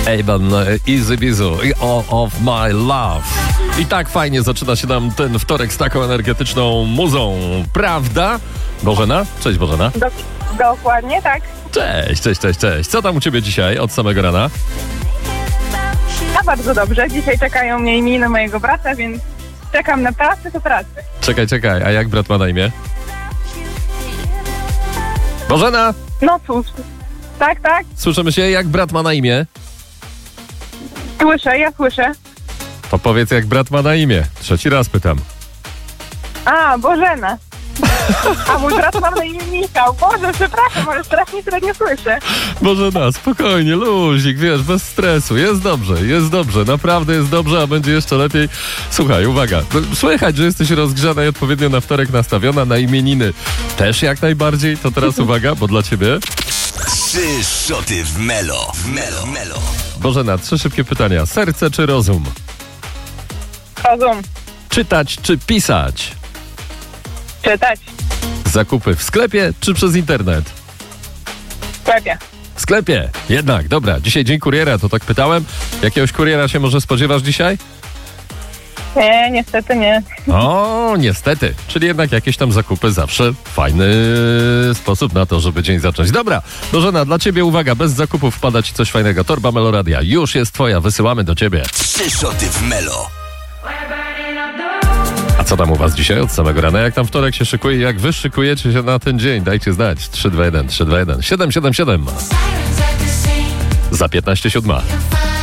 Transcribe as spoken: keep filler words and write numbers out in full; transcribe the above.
Ejban, Easy Bizu, All of My Love. I tak fajnie zaczyna się nam ten wtorek z taką energetyczną muzą, prawda? Bożena? Cześć Bożena. Do, dokładnie tak. Cześć, cześć, cześć, cześć. Co tam u ciebie dzisiaj od samego rana? A bardzo dobrze. Dzisiaj czekają mnie imieniny mojego brata, więc czekam na pracę do pracy. Czekaj, czekaj, a jak brat ma na imię? Bożena! No cóż. Tak, tak. Słyszymy się, jak brat ma na imię? Słyszę, ja słyszę. To powiedz, jak brat ma na imię. Trzeci raz pytam. A, Bożena. A mój brat ma na imię Michał. Boże, przepraszam, ale strasznie średnio słyszę. Bożena, spokojnie, luzik, wiesz, bez stresu. Jest dobrze, jest dobrze, naprawdę jest dobrze, a będzie jeszcze lepiej. Słuchaj, uwaga, słychać, że jesteś rozgrzana i odpowiednio na wtorek nastawiona, na imieniny też jak najbardziej. To teraz uwaga, bo dla ciebie... Trzy szoty w Melo. W Melo. Melo. Bożena, trzy szybkie pytania. Serce czy rozum? Rozum. Czytać czy pisać? Czytać. Zakupy w sklepie czy przez internet? W sklepie. W sklepie. Jednak, dobra. Dzisiaj dzień kuriera, to tak pytałem. Jakiegoś kuriera się może spodziewasz dzisiaj? Nie, niestety nie. O, niestety. Czyli jednak jakieś tam zakupy zawsze fajny sposób na to, żeby dzień zacząć. Dobra, Bożena, dla ciebie uwaga, bez zakupów wpada ci coś fajnego. Torba Meloradia już jest twoja, wysyłamy do ciebie. Trzy szoty w Melo. A co tam u was dzisiaj od samego rana? Jak tam wtorek się szykuje? Jak wy szykujecie się na ten dzień? Dajcie znać. trzy dwa jeden, trzy dwa jeden, siedem siedem siedem. Za piętnaście siódma.